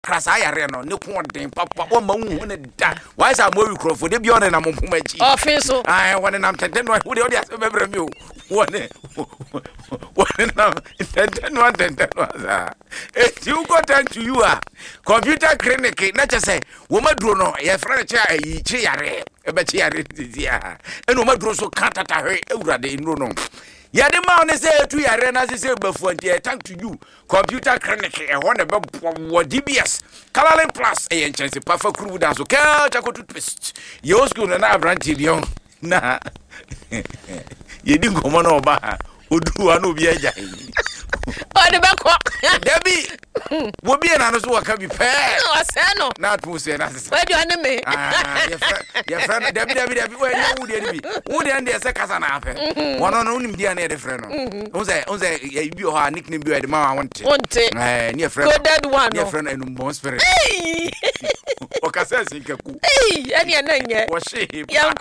krasa yare no ne ko den papa o ma hu ne da why say mo wikrofo de bi on na mo pomachi ofin so ai won nam tenten no wo de ase bebre mi o won nam tenten no sa you go turn to you computer clinic na che say wo maduro no ye frere che ayi chi yare e be chi yare dia e no maduro so katata hwe ewurade nro no yade ma on say tu yare na say bafu anti thank to you computer clinic e ho ne be wo DBS Kalalen Plus e yen chance pafa kuru da so ka chakotu twist yo school na abranti dion na yedi ngomo na oba odu anu bi aja o de be ko Debi wo bi na no so waka bi pe o se no na tu se na se we do ane me ya friend Debi we nya wo de bi wo de ande se kasa na afa wono no unim dia na de friend no unze ya bi o ha nickname bi o de ma wonte ni friend coded one ni friend enu bon spirit o kasa sin kaku ene na nye wo she